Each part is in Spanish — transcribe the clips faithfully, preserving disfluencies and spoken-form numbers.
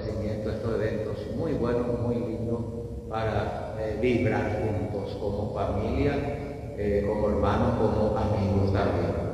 acontecimientos, estos eventos muy buenos, muy lindos para eh, vibrar juntos como familia, eh, como hermanos, como amigos también.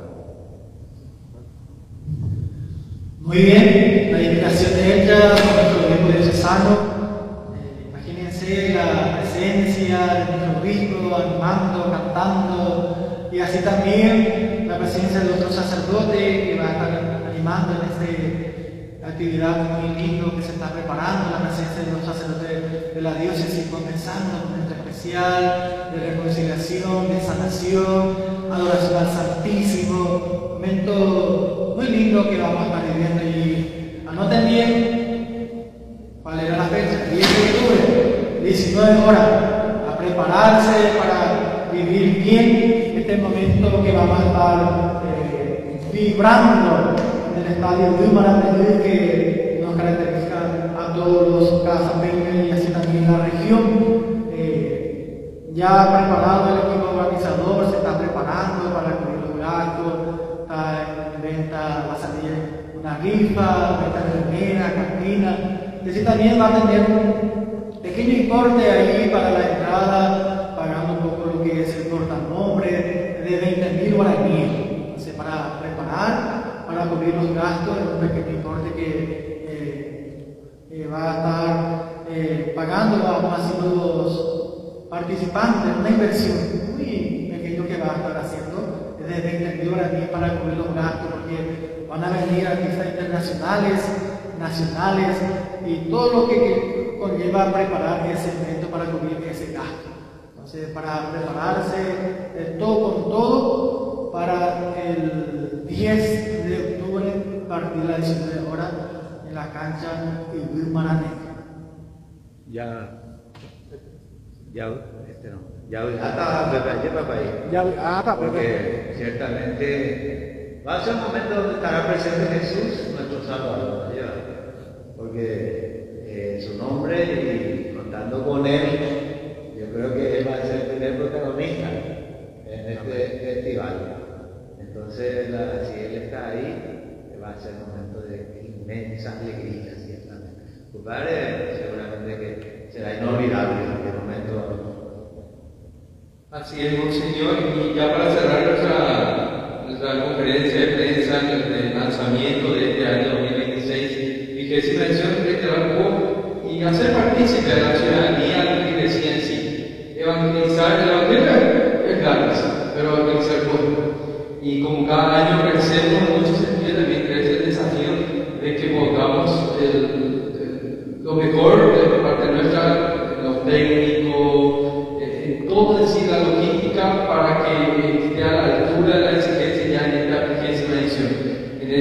Muy bien, la invitación de ella, nuestro obispo diocesano. Eh, imagínense la presencia de nuestro obispo animando, cantando, y así también la presencia de otro sacerdote que va a estar animando en esta actividad muy lindo que se está preparando, la presencia de los sacerdotes de la diócesis comenzando un momento especial de reconciliación, de sanación, adoración al Santísimo, momento muy lindo que vamos a estar viviendo. Y anoten bien cuál era la fecha, diez de octubre, diecinueve horas, a prepararse para vivir bien este momento que vamos a estar eh, vibrando en el estadio de Marapejú, que nos caracteriza a todos los casapeños y así también la región. Eh, ya preparado el equipo organizador, se está preparando para cubrir los gastos, está en venta, va a salir una rifa, venta de remera, cantina, y así también va a tener un pequeño importe ahí para la entrada, pagando un poco lo que es el portanombre de veinte mil guaraníes. Entonces, para preparar, para cubrir los gastos, es un pequeño importe que eh, eh, va a estar eh, pagando a así los participantes, una inversión muy pequeña que va a estar haciendo de veinte mil guaraníes para cubrir los gastos, porque van a venir artistas internacionales, nacionales y todo lo que conlleva preparar ese evento para cubrir ese gasto. Entonces, para prepararse de todo con todo para el diez de octubre, a partir de las diecinueve horas, en la cancha de Marané. Ya, ya, este no, ya, hasta para ahí. Ya, hasta porque ciertamente va a ser un momento donde estará presente Jesús, nuestro Salvador, ¿ya? Porque eh, su nombre y contando con Él, yo creo que Él va a ser el primer protagonista en este festival. Entonces, la, si Él está ahí, va a ser un momento de inmensa alegría, ciertamente. Tu padre seguramente que será inolvidable el momento. Así es, Monseñor, y ya para cerrar nuestra, nuestra conferencia de prensa de lanzamiento de este año dos mil veintiséis, vigésima edición, reiterar un poco y hacer partícipe a la ciudadanía de la iglesia en sí. Evangelizar el evangelio es gratis, pero evangelizar poco. Y como cada año crecemos en muchos sentidos, también crece el desafío de que pongamos el, el, lo mejor de parte nuestra, los técnicos, en todo decir algo